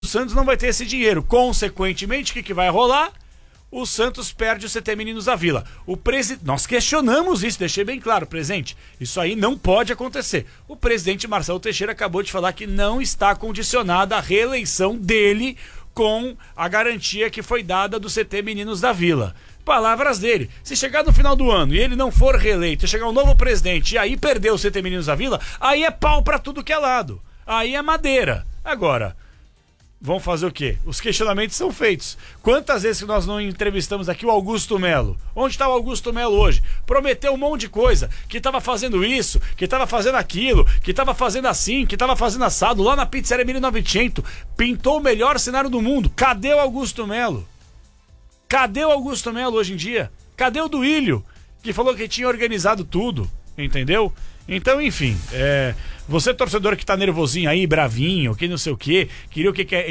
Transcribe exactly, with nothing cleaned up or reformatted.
o Santos não vai ter esse dinheiro. Consequentemente, o que, que vai rolar? O Santos perde o C T Meninos da Vila. O presi... Nós questionamos isso, deixei bem claro, presidente. Isso aí não pode acontecer. O presidente Marcelo Teixeira acabou de falar que não está condicionada a reeleição dele com a garantia que foi dada do C T Meninos da Vila. Palavras dele. Se chegar no final do ano e ele não for reeleito, chegar um novo presidente e aí perder o C T Meninos da Vila, aí é pau pra tudo que é lado. Aí é madeira. Agora, vão fazer o quê? Os questionamentos são feitos. Quantas vezes que nós não entrevistamos aqui o Augusto Melo? Onde está o Augusto Melo hoje? Prometeu um monte de coisa, que estava fazendo isso, que estava fazendo aquilo, que estava fazendo assim, que estava fazendo assado, lá na Pizzaria mil e novecentos, pintou o melhor cenário do mundo. Cadê o Augusto Melo? Cadê o Augusto Melo hoje em dia? Cadê o Duílio, que falou que tinha organizado tudo, entendeu? Então, enfim, é, você torcedor que tá nervosinho aí, bravinho, que não sei o quê, queria o que quer